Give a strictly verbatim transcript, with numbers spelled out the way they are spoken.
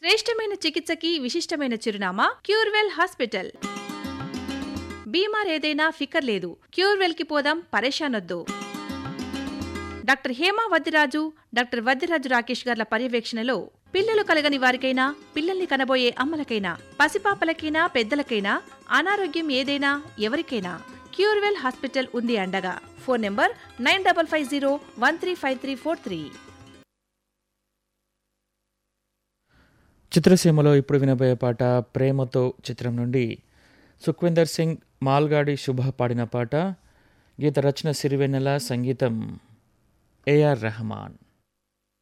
శ్రేష్టమైన చికిత్సకి విశిష్టమైన చిరునామా క్యూర్వెల్ హాస్పిటల్. బీమార్ ఏదైనా ఫికర్ లేదు, క్యూర్వెల్ కి పోదాం, పరేషానొద్దు. డాక్టర్ హేమా వద్దిరాజు, డాక్టర్ వద్దిరాజు రాకేష్ గార్ల పర్యవేక్షణలో పిల్లలు కలగని వారికైనా, పిల్లల్ని కనబోయే అమ్మలకైనా, పసిపాపలకైనా, పెద్దలకైనా, అనారోగ్యం ఏదైనా, ఎవరికైనా క్యూర్వెల్ హాస్పిటల్ ఉంది అండగా. Phone number nine double five zero one three five three four three. చిత్రసీమలో ఇప్పుడు వినబోయే పాట ప్రేమతో చిత్రం నుండి సుఖ్విందర్ సింగ్, మాల్గాడి శుభ పాడిన పాట. గీత రచన సిరివెన్నెల, సంగీతం ఏఆర్ రెహమాన్.